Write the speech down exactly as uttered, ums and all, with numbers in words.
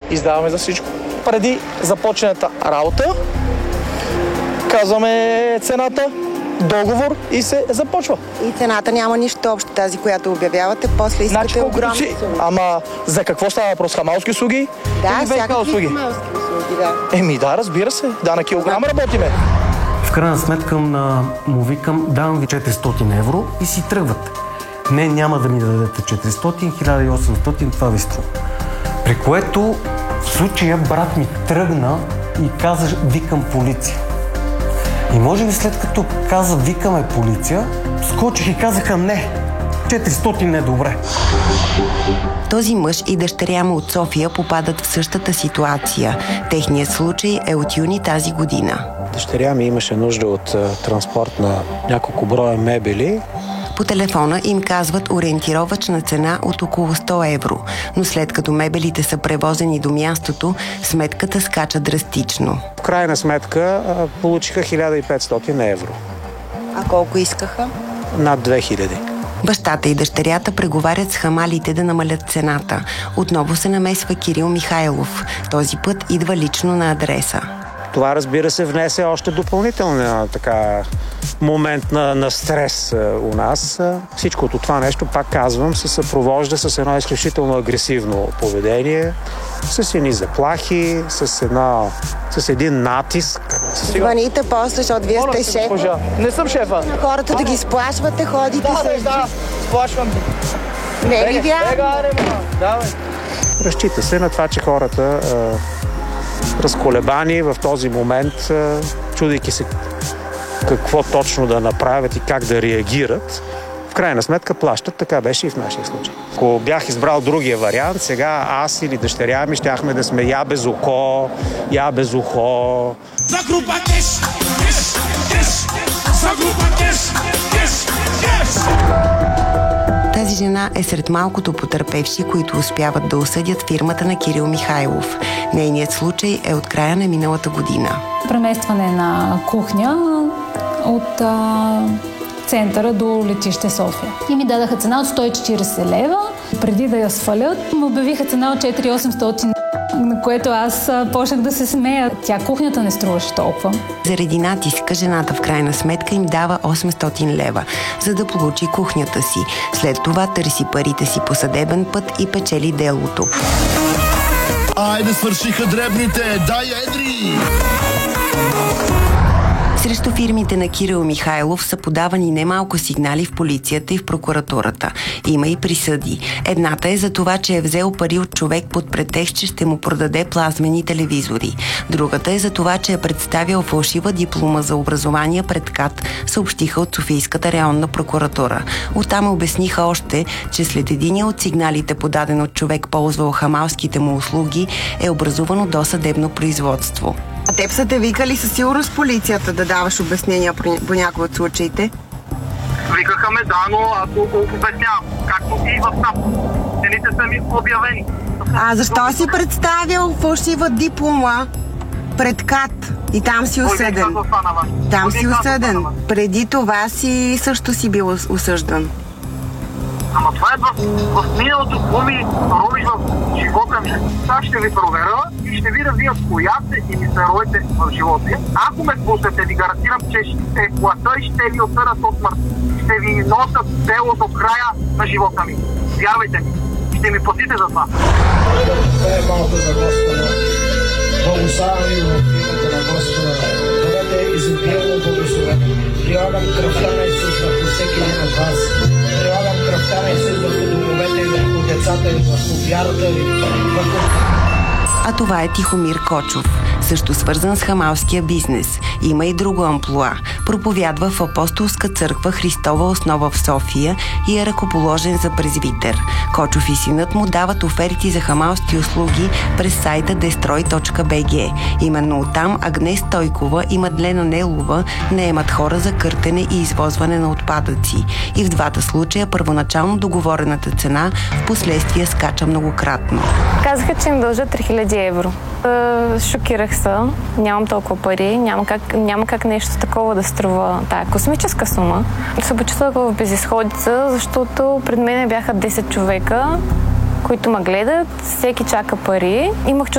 издаваме за всичко. Преди започната работа, казваме цената, договор и се започва. И цената няма нищо общо, тази, която обявявате, после искате значи, огромни си... суми. Ама за какво става въпрос? Хамалски услуги? Да, всякакви хамалски услуги, да. Еми да, разбира се. Да, на килограм работиме. В крайна сметка на, му викам, давам ви четиристотин евро и си тръгвате. Не, няма да ми дадете четиристотин, хиляда и осемстотин, това ви струва. При което в случая брат ми тръгна и каза, викам полиция. И може би след като каза, викаме полиция, скочих и казаха не, четиристотин е добре. Този мъж и дъщеря му от София попадат в същата ситуация. Техният случай е от юни тази година. Дъщеря ми имаше нужда от транспорт на няколко броя мебели. По телефона им казват ориентировъчна цена от около сто евро, но след като мебелите са превозени до мястото, сметката скача драстично. В крайна сметка получиха хиляда и петстотин евро. А колко искаха? Над две хиляди. Бащата и дъщерята преговарят с хамалите да намалят цената. Отново се намесва Кирил Михайлов. Този път идва лично на адреса. Това, разбира се, внесе още допълнителен така момент на, на стрес у нас. Всичкото това нещо, пак казвам, се съпровожда с едно изключително агресивно поведение, с едни заплахи, с, една, с един натиск. Звъните после, защото вие сте шефа. Не съм шефа. Хората да ги сплашвате, ходите да, с... Да, сплашвам ги. Не е ли вярно? Разчита се на това, че хората разколебани в този момент, чудейки се какво точно да направят и как да реагират, в крайна сметка плащат. Така беше и в нашия случай. Ако бях избрал другия вариант, сега аз или дъщеря ми щяхме да сме я без око, я без ухо. За група кеш, кеш, кеш, за група кеш, кеш, кеш. Тази жена е сред малкото потърпевши, които успяват да осъдят фирмата на Кирил Михайлов. Нейният случай е от края на миналата година. Преместване на кухня от а, центъра до летище София. И ми дадаха цена от сто и четиридесет лева. Преди да я свалят, му обявиха цена от четири хиляди и осемстотин, на което аз почнах да се смея. Тя кухнята не струваше толкова. Заради натиска жената в крайна сметка им дава осемстотин лева, за да получи кухнята си. След това търси парите си по съдебен път и печели делото. Айде свършиха дребните, дай едри! Срещу фирмите на Кирил Михайлов са подавани немалко сигнали в полицията и в прокуратурата. Има и присъди. Едната е за това, че е взел пари от човек под претекст, че ще му продаде плазмени телевизори. Другата е за това, че е представил фалшива диплома за образование пред КАТ, съобщиха от Софийската районна прокуратура. Оттам обясниха още, че след единия от сигналите, подаден от човек, ползвал хамалските му услуги, е образувано досъдебно производство. А теб са те викали със сигурност полицията да даваш обяснения по някои от случаите? Викаха ме, да, но аз го обяснявам, както и в САП. Цените са ми обявени. А защо си представил фалшива диплома пред КАТ и там си осъден? Там си осъден. Преди това си също си бил осъждан. Ама това е в, в миналото, какво ми ровиш в живота ми. Сега ще ви проверя и ще видя вие коя сте и ми се ровите в живота. Ако ме слушате, ви гарантирам, че ще плата и ще ви осъдат от смърт. Ще ви носят дело до края на живота ми. Вярвайте ми. Ще ми платите за това. Това е малко за Господа. Благославям ви в името на Господа. Бъдете изобилно благословени. Прилагам кръвта на Исус върху всеки един от вас. Прилагам кръвта на Исус върху домовете, върху децата ви, върху вярата ви, върху... А това е Тихомир Кочов, също свързан с хамалския бизнес. Има и друго амплоа. Проповядва в Апостолска църква Христова основа в София и е ръкоположен за презвитер. Кочов и синът му дават оферти за хамалски услуги през сайта дестрой точка би джи. Именно оттам Агнес Стойкова и Мадлена Нелова наемат хора за къртене и извозване на отпадъци. И в двата случая първоначално договорената цена в последствие скача многократно. Казаха, че им дължат три хиляди евро. Шокирах се. Нямам толкова пари. Няма как, няма как нещо такова да струва тая космическа сума. Се почувствах в безизходица, защото пред мен бяха десет човека, които ме гледат. Всеки чака пари. Имах